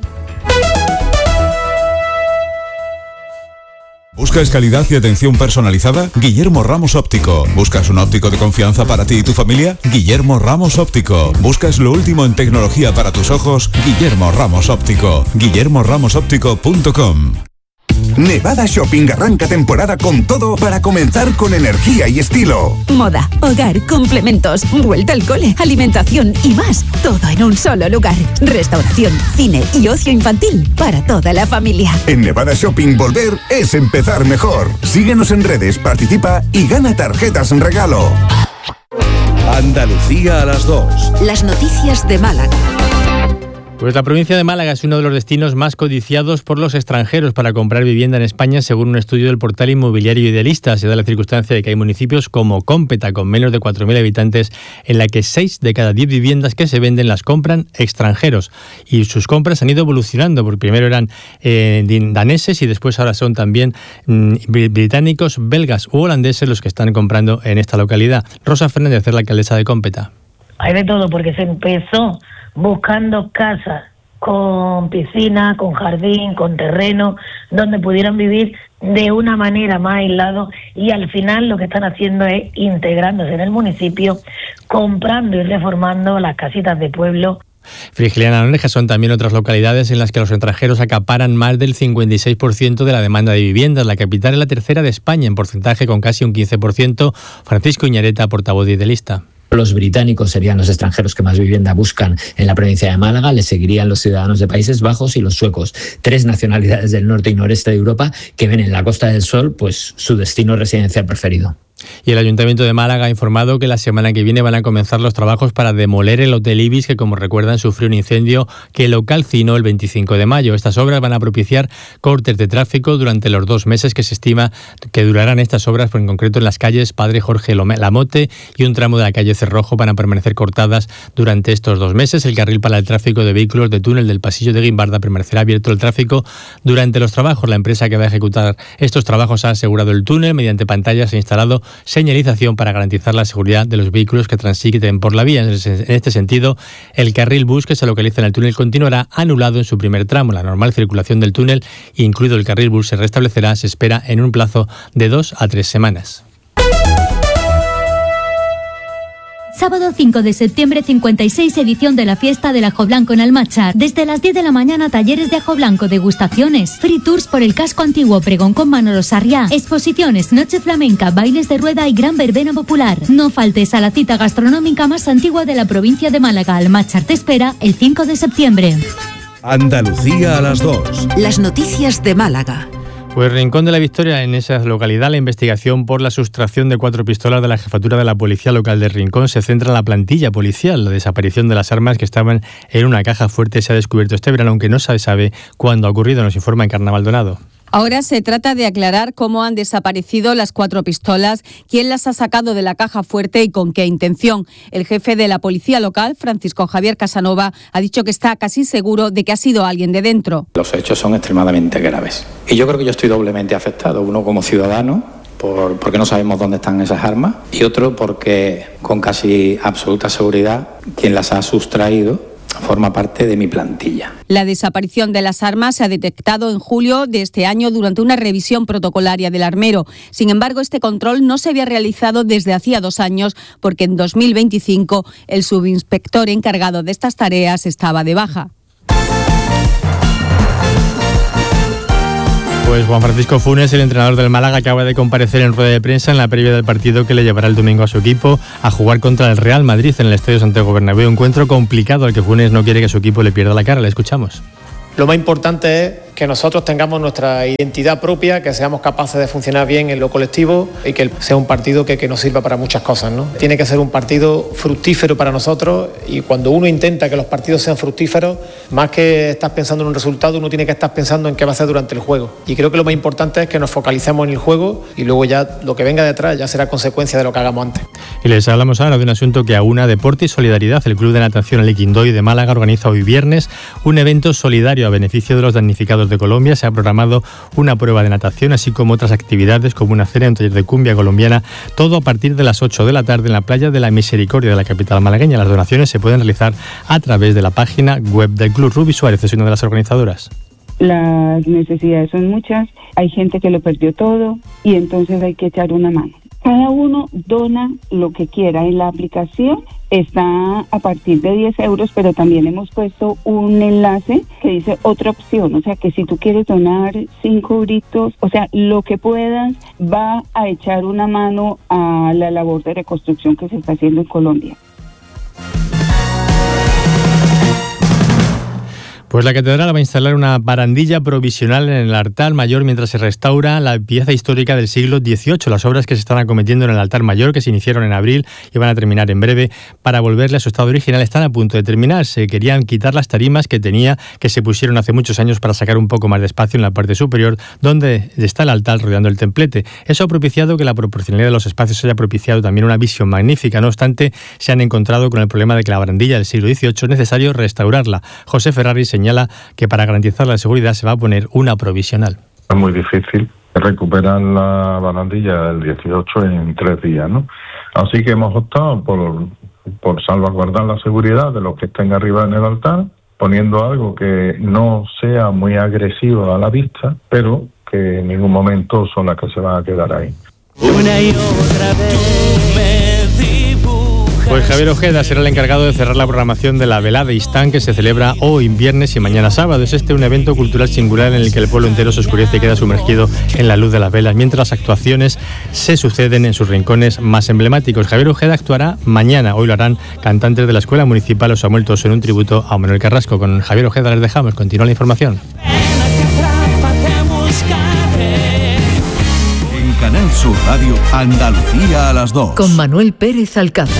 ¿Buscas calidad y atención personalizada? Guillermo Ramos Óptico. ¿Buscas un óptico de confianza para ti y tu familia? Guillermo Ramos Óptico. ¿Buscas lo último en tecnología para tus ojos? Guillermo Ramos Óptico. guillermoramosoptico.com. Nevada Shopping arranca temporada con todo para comenzar con energía y estilo. Moda, hogar, complementos, vuelta al cole, alimentación y más. Todo en un solo lugar. Restauración, cine y ocio infantil para toda la familia. En Nevada Shopping volver es empezar mejor. Síguenos en redes, participa y gana tarjetas en regalo. Andalucía a las 2. Las noticias de Málaga. Pues la provincia de Málaga es uno de los destinos más codiciados por los extranjeros para comprar vivienda en España, según un estudio del portal inmobiliario Idealista. Se da la circunstancia de que hay municipios como Cómpeta, con menos de 4.000 habitantes, en la que 6 de cada 10 viviendas que se venden las compran extranjeros. Y sus compras han ido evolucionando, porque primero eran daneses y después ahora son también británicos, belgas u holandeses los que están comprando en esta localidad. Rosa Fernández es la alcaldesa de Cómpeta. Hay de todo, porque se empezó buscando casas con piscina, con jardín, con terreno, donde pudieran vivir de una manera más aislado, y al final lo que están haciendo es integrándose en el municipio, comprando y reformando las casitas de pueblo. Frigiliana Oreja son también otras localidades en las que los extranjeros acaparan más del 56% de la demanda de viviendas. La capital es la tercera de España en porcentaje, con casi un 15%. Francisco Iñareta, portavoz de Idealista. Los británicos serían los extranjeros que más vivienda buscan en la provincia de Málaga. Les seguirían los ciudadanos de Países Bajos y los suecos, 3 nacionalidades del norte y noreste de Europa que ven en la Costa del Sol pues su destino residencial preferido. Y el Ayuntamiento de Málaga ha informado que la semana que viene van a comenzar los trabajos para demoler el Hotel Ibis, que, como recuerdan, sufrió un incendio que lo calcinó el 25 de mayo. Estas obras van a propiciar cortes de tráfico durante los 2 meses que se estima que durarán estas obras, en concreto en las calles Padre Jorge Lamote y un tramo de la calle Cerrojo van a permanecer cortadas durante estos 2 meses. El carril para el tráfico de vehículos de túnel del pasillo de Guimbarda permanecerá abierto el tráfico durante los trabajos. La empresa que va a ejecutar estos trabajos ha asegurado el túnel mediante pantallas e instalado señalización para garantizar la seguridad de los vehículos que transiten por la vía. En este sentido, el carril bus que se localiza en el túnel continuará anulado en su primer tramo. La normal circulación del túnel, incluido el carril bus, se restablecerá, se espera, en un plazo de 2 a 3 semanas. Sábado 5 de septiembre, 56 edición de la fiesta del ajo blanco en Almachar. Desde las 10 de la mañana, talleres de ajo blanco, degustaciones, free tours por el casco antiguo, pregón con Manolo Sarriá, exposiciones, noche flamenca, bailes de rueda y gran verbena popular. No faltes a la cita gastronómica más antigua de la provincia de Málaga. Almachar te espera el 5 de septiembre. Andalucía a las 2. Las noticias de Málaga. Pues Rincón de la Victoria, en esa localidad, la investigación por la sustracción de 4 pistolas de la jefatura de la Policía Local de Rincón se centra en la plantilla policial. La desaparición de las armas que estaban en una caja fuerte se ha descubierto este verano, aunque no se sabe cuándo ha ocurrido, nos informa Encarna Maldonado. Ahora se trata de aclarar cómo han desaparecido las 4 pistolas, quién las ha sacado de la caja fuerte y con qué intención. El jefe de la Policía Local, Francisco Javier Casanova, ha dicho que está casi seguro de que ha sido alguien de dentro. Los hechos son extremadamente graves. Y yo creo que yo estoy doblemente afectado. Uno como ciudadano, porque no sabemos dónde están esas armas, y otro porque con casi absoluta seguridad quien las ha sustraído forma parte de mi plantilla. La desaparición de las armas se ha detectado en julio de este año durante una revisión protocolaria del armero. Sin embargo, este control no se había realizado desde hacía 2 años porque en 2025 el subinspector encargado de estas tareas estaba de baja. Pues Juan Francisco Funes, el entrenador del Málaga, acaba de comparecer en rueda de prensa en la previa del partido que le llevará el domingo a su equipo a jugar contra el Real Madrid en el Estadio Santiago Bernabéu. Encuentro complicado al que Funes no quiere que su equipo le pierda la cara. Le escuchamos. Lo más importante es que nosotros tengamos nuestra identidad propia, que seamos capaces de funcionar bien en lo colectivo y que sea un partido que nos sirva para muchas cosas, ¿no? Tiene que ser un partido fructífero para nosotros y cuando uno intenta que los partidos sean fructíferos, más que estar pensando en un resultado, uno tiene que estar pensando en qué va a hacer durante el juego. Y creo que lo más importante es que nos focalicemos en el juego y luego ya lo que venga detrás ya será consecuencia de lo que hagamos antes. Y les hablamos ahora de un asunto que aúna deporte y solidaridad. El Club de Natación El Iquindoy de Málaga organiza hoy viernes un evento solidario a beneficio de los damnificados de Colombia. Se ha programado una prueba de natación, así como otras actividades como una cena, un taller de cumbia colombiana, todo a partir de las 8 de la tarde en la playa de la Misericordia de la capital malagueña. Las donaciones se pueden realizar a través de la página web del Club. Rubi Suárez es una de las organizadoras. Las necesidades son muchas, hay gente que lo perdió todo y entonces hay que echar una mano. Cada uno dona lo que quiera. En la aplicación está a partir de 10 euros, pero también hemos puesto un enlace que dice otra opción. O sea, que si tú quieres donar 5 euritos, o sea, lo que puedas va a echar una mano a la labor de reconstrucción que se está haciendo en Colombia. Pues la catedral va a instalar una barandilla provisional en el altar mayor mientras se restaura la pieza histórica del siglo XVIII. Las obras que se están acometiendo en el altar mayor, que se iniciaron en abril y van a terminar en breve, para volverle a su estado original, están a punto de terminar. Se querían quitar las tarimas que se pusieron hace muchos años para sacar un poco más de espacio en la parte superior, donde está el altar rodeando el templete. Eso ha propiciado que la proporcionalidad de los espacios haya propiciado también una visión magnífica. No obstante, se han encontrado con el problema de que la barandilla del siglo XVIII es necesario restaurarla. José Ferrari señala que para garantizar la seguridad se va a poner una provisional. Es muy difícil recuperar la barandilla del 18 en 3 días, ¿no? Así que hemos optado por salvaguardar la seguridad de los que estén arriba en el altar, poniendo algo que no sea muy agresivo a la vista, pero que en ningún momento son las que se van a quedar ahí. Una y otra vez Pues Javier Ojeda será el encargado de cerrar la programación de la Velada Istán, que se celebra hoy viernes y mañana sábado. Es un evento cultural singular en el que el pueblo entero se oscurece y queda sumergido en la luz de las velas, mientras las actuaciones se suceden en sus rincones más emblemáticos. Javier Ojeda actuará mañana, hoy lo harán cantantes de la Escuela Municipal Los Samueltos en un tributo a Manuel Carrasco. Con Javier Ojeda les dejamos, continúa la información. En Canal Sur Radio, Andalucía a las 2. Con Manuel Pérez Alcázar.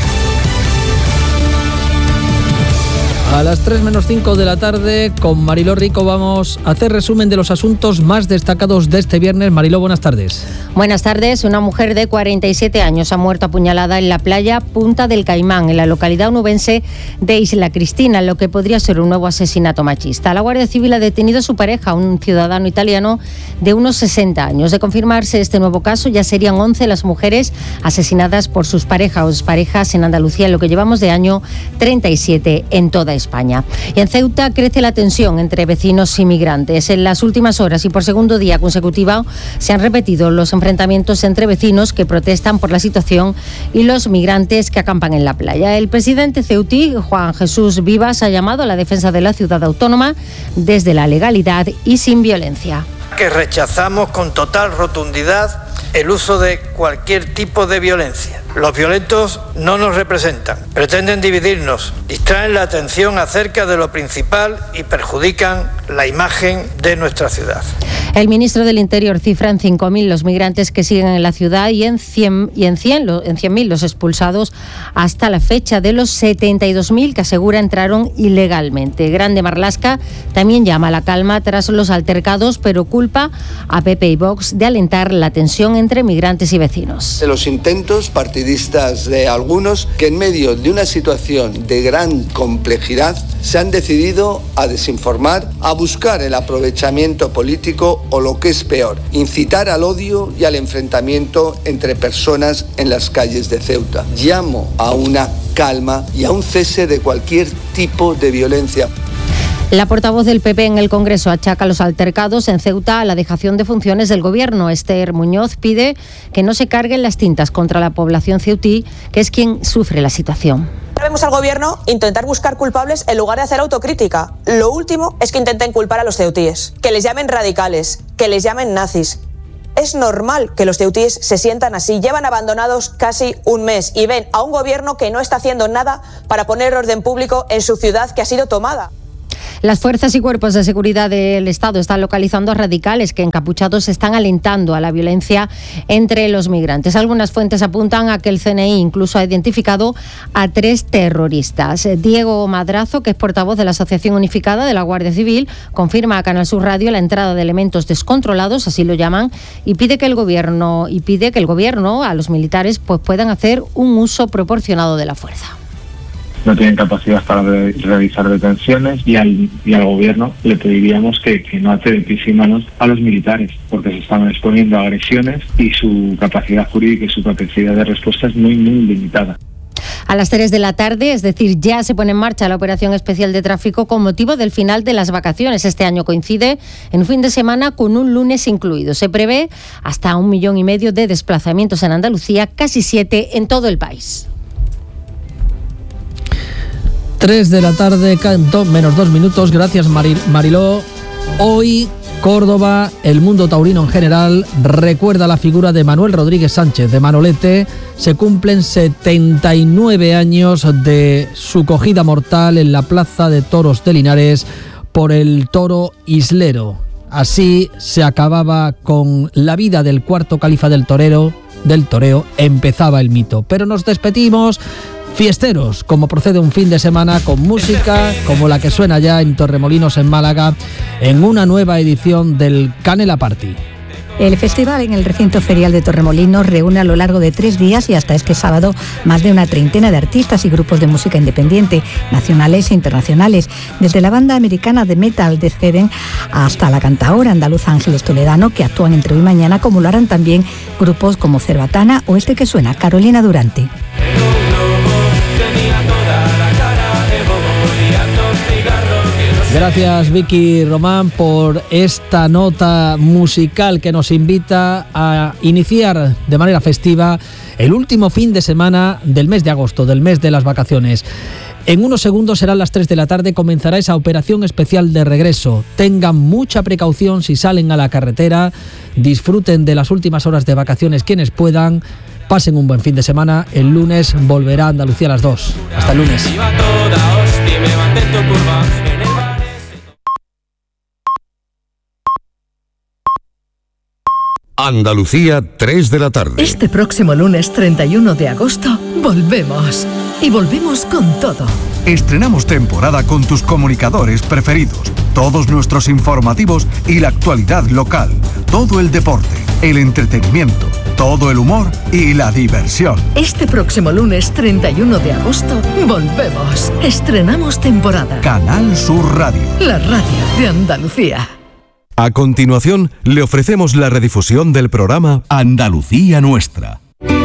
A las 3 menos 5 de la tarde, con Mariló Rico vamos a hacer resumen de los asuntos más destacados de este viernes. Mariló, buenas tardes. Buenas tardes. Una mujer de 47 años ha muerto apuñalada en la playa Punta del Caimán, en la localidad onubense de Isla Cristina, lo que podría ser un nuevo asesinato machista. La Guardia Civil ha detenido a su pareja, un ciudadano italiano de unos 60 años. De confirmarse este nuevo caso, ya serían 11 las mujeres asesinadas por sus parejas o exparejas en Andalucía, en lo que llevamos de año, 37 en toda España. Y en Ceuta crece la tensión entre vecinos y migrantes. En las últimas horas y por segundo día consecutivo se han repetido los enfrentamientos entre vecinos que protestan por la situación y los migrantes que acampan en la playa. El presidente ceutí, Juan Jesús Vivas, ha llamado a la defensa de la ciudad autónoma desde la legalidad y sin violencia. Que rechazamos con total rotundidad el uso de cualquier tipo de violencia. Los violentos no nos representan, pretenden dividirnos, distraen la atención acerca de lo principal y perjudican la imagen de nuestra ciudad. El ministro del Interior cifra en 5.000 los migrantes que siguen en la ciudad y en 100.000 los expulsados hasta la fecha, de los 72.000 que asegura entraron ilegalmente. Grande Marlaska también llama a la calma tras los altercados, pero culpa a PP y Vox de alentar la tensión entre migrantes y vecinos. De los intentos partidistas de algunos que en medio de una situación de gran complejidad se han decidido a desinformar, a buscar el aprovechamiento político o, lo que es peor, incitar al odio y al enfrentamiento entre personas en las calles de Ceuta. Llamo a una calma y a un cese de cualquier tipo de violencia. La portavoz del PP en el Congreso achaca los altercados en Ceuta a la dejación de funciones del Gobierno. Esther Muñoz pide que no se carguen las tintas contra la población ceutí, que es quien sufre la situación. Vemos al Gobierno intentar buscar culpables en lugar de hacer autocrítica. Lo último es que intenten culpar a los ceutíes, que les llamen radicales, que les llamen nazis. Es normal que los ceutíes se sientan así. Llevan abandonados casi un mes y ven a un Gobierno que no está haciendo nada para poner orden público en su ciudad que ha sido tomada. Las fuerzas y cuerpos de seguridad del Estado están localizando a radicales que encapuchados están alentando a la violencia entre los migrantes. Algunas fuentes apuntan a que el CNI incluso ha identificado a 3 terroristas. Diego Madrazo, que es portavoz de la Asociación Unificada de la Guardia Civil, confirma a Canal Sur Radio la entrada de elementos descontrolados, así lo llaman, y pide que el gobierno a los militares pues puedan hacer un uso proporcionado de la fuerza. No tienen capacidad para realizar detenciones y al gobierno le pediríamos que no ate de pies y manos a los militares, porque se están exponiendo a agresiones y su capacidad jurídica y su capacidad de respuesta es muy, muy limitada. A las 3 de la tarde, es decir, ya se pone en marcha la operación especial de tráfico con motivo del final de las vacaciones. Este año coincide en un fin de semana con un lunes incluido. Se prevé hasta 1,5 millones de desplazamientos en Andalucía, casi 7 en todo el país. 3 de la tarde, menos 2 minutos. Gracias, Mariló. Hoy, Córdoba, el mundo taurino en general, recuerda la figura de Manuel Rodríguez Sánchez, de Manolete. Se cumplen 79 años de su cogida mortal en la Plaza de Toros de Linares por el toro Islero. Así se acababa con la vida del cuarto califa del toreo, empezaba el mito. Pero nos despedimos fiesteros, como procede un fin de semana, con música como la que suena ya en Torremolinos, en Málaga, en una nueva edición del Canela Party. El festival en el recinto ferial de Torremolinos reúne a lo largo de 3 días y hasta este sábado más de una treintena de artistas y grupos de música independiente, nacionales e internacionales, desde la banda americana de metal Death Heaven hasta la cantaora andaluza Ángeles Toledano, que actúan entre hoy y mañana, como lo harán también grupos como Cerbatana o este que suena, Carolina Durante. Gracias, Vicky Román, por esta nota musical que nos invita a iniciar de manera festiva el último fin de semana del mes de agosto, del mes de las vacaciones. En unos segundos, serán las 3 de la tarde, comenzará esa operación especial de regreso. Tengan mucha precaución si salen a la carretera, disfruten de las últimas horas de vacaciones quienes puedan, pasen un buen fin de semana. El lunes volverá a Andalucía a las 2. Hasta el lunes. Andalucía, 3 de la tarde. Este próximo lunes 31 de agosto volvemos. Y volvemos con todo. Estrenamos temporada con tus comunicadores preferidos, todos nuestros informativos y la actualidad local, todo el deporte, el entretenimiento, todo el humor y la diversión. Este próximo lunes 31 de agosto volvemos. Estrenamos temporada. Canal Sur Radio. La radio de Andalucía. A continuación, le ofrecemos la redifusión del programa Andalucía Nuestra.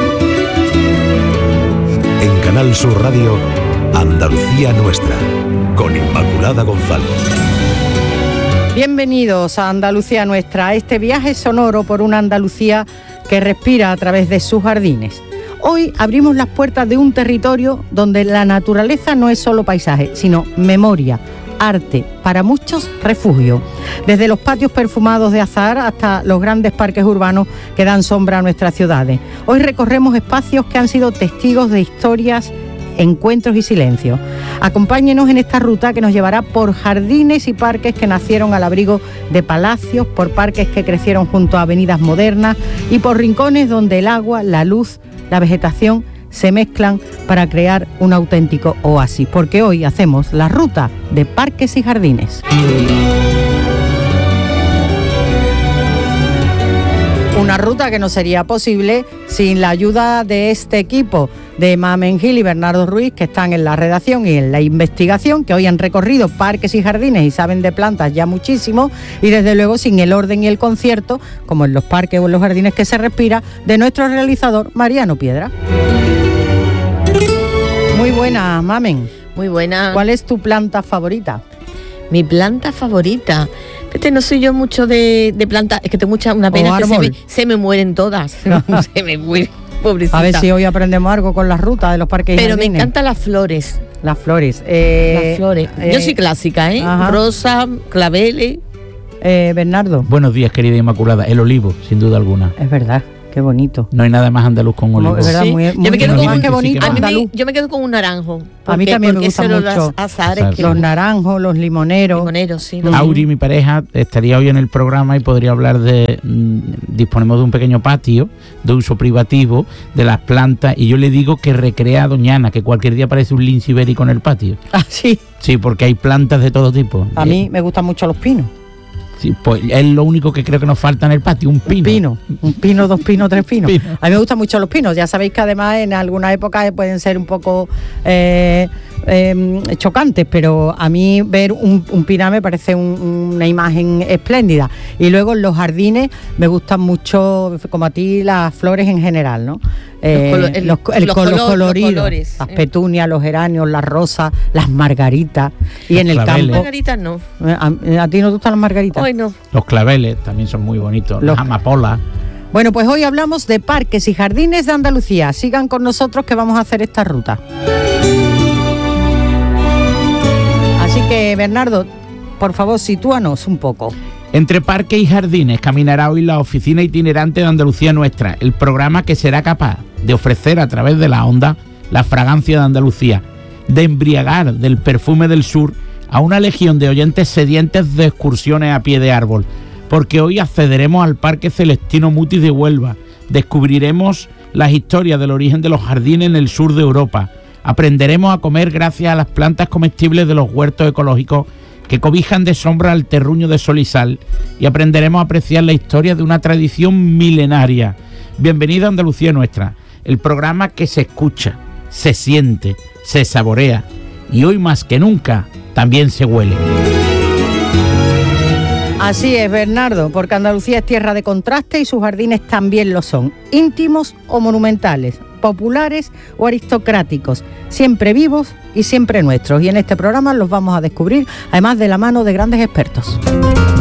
En Canal Sur Radio, Andalucía Nuestra, con Inmaculada González. Bienvenidos a Andalucía Nuestra, a este viaje sonoro por una Andalucía que respira a través de sus jardines. Hoy abrimos las puertas de un territorio donde la naturaleza no es solo paisaje, sino memoria, arte, para muchos refugio. Desde los patios perfumados de azahar hasta los grandes parques urbanos que dan sombra a nuestras ciudades. Hoy recorremos espacios que han sido testigos de historias, encuentros y silencio. Acompáñenos en esta ruta que nos llevará por jardines y parques que nacieron al abrigo de palacios, por parques que crecieron junto a avenidas modernas y por rincones donde el agua, la luz, la vegetación se mezclan para crear un auténtico oasis, porque hoy hacemos la ruta de parques y jardines. Una ruta que no sería posible sin la ayuda de este equipo de Mamen Gil y Bernardo Ruiz, que están en la redacción y en la investigación, que hoy han recorrido parques y jardines y saben de plantas ya muchísimo, y desde luego sin el orden y el concierto, como en los parques o en los jardines que se respira, de nuestro realizador Mariano Piedra. Muy buena, Mamen. Muy buena. ¿Cuál es tu planta favorita? Mi planta favorita. No soy yo mucho de plantas, es que tengo una pena que se me mueren todas. Se me mueren, pobrecita. A ver si hoy aprendemos algo con la ruta de los parques y jardines. Pero me encantan las flores. Las flores. Las flores. Yo soy clásica, rosa, claveles. Bernardo. Buenos días, querida Inmaculada. El olivo, sin duda alguna. Es verdad. Qué bonito. No hay nada más andaluz con olivo. Es verdad, muy yo me quedo con qué bonito. Yo me quedo con un naranjo. A mí también me gustan mucho los naranjos, los limoneros. Sí. Auri, mi pareja, estaría hoy en el programa y podría hablar de... disponemos de un pequeño patio de uso privativo de las plantas, y yo le digo que recrea a Doñana, que cualquier día parece un lince ibérico en el patio. Ah, sí. Sí, porque hay plantas de todo tipo. A mí me gustan mucho los pinos. Sí, pues es lo único que creo que nos falta en el patio, un pino. Un pino, 2 pinos, 3 pinos. A mí me gustan mucho los pinos. Ya sabéis que además en algunas épocas pueden ser un poco chocantes, pero a mí ver un pinar me parece una imagen espléndida. Y luego en los jardines me gustan mucho, como a ti, las flores en general, ¿no? Los coloridos, las petunias, los geranios, las rosas, las margaritas. Y en el campo. Las margaritas no. ¿A ti no te gustan las margaritas? Hoy no. Los claveles también son muy bonitos, las amapolas. Bueno, pues hoy hablamos de parques y jardines de Andalucía. Sigan con nosotros que vamos a hacer esta ruta. Así que, Bernardo, por favor, sitúanos un poco. Entre parques y jardines caminará hoy la Oficina Itinerante de Andalucía Nuestra, el programa que será capaz de ofrecer a través de la onda la fragancia de Andalucía, de embriagar del perfume del sur a una legión de oyentes sedientes de excursiones a pie de árbol, porque hoy accederemos al Parque Celestino Mutis de Huelva, descubriremos las historias del origen de los jardines en el sur de Europa, aprenderemos a comer gracias a las plantas comestibles de los huertos ecológicos que cobijan de sombra al terruño de sol y sal, y aprenderemos a apreciar la historia de una tradición milenaria. Bienvenido a Andalucía Nuestra, el programa que se escucha, se siente, se saborea y hoy más que nunca también se huele. Así es, Bernardo, porque Andalucía es tierra de contraste y sus jardines también lo son, íntimos o monumentales, populares o aristocráticos, siempre vivos y siempre nuestros. Y en este programa los vamos a descubrir, además de la mano de grandes expertos.